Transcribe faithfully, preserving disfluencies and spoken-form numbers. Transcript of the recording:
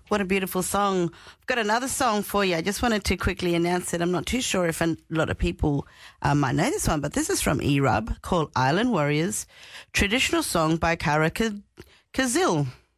What a beautiful song. I've got another song for you. I just wanted to quickly announce it. I'm not too sure if a lot of people uh, might know this one, but this is from E-Rub called Island Warriors, traditional song by Kara Kazil.